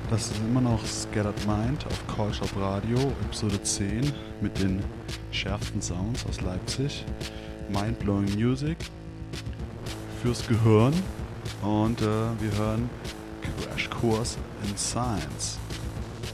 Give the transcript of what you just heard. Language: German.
Das ist immer noch Scattered Mind auf Call Shop Radio, Episode 10 mit den schärfsten Sounds aus Leipzig. Mindblowing Music fürs Gehirn und wir hören Crashkurs in Science.